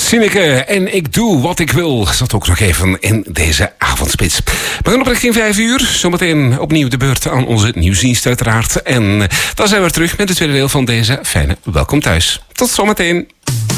Sineke en ik doe wat ik wil. Zat ook nog even in deze avondspits. We gaan op richting 5 uur. Zometeen opnieuw de beurt aan onze nieuwsdienst uiteraard. En dan zijn we terug met het tweede deel van deze fijne Welkom Thuis. Tot zometeen.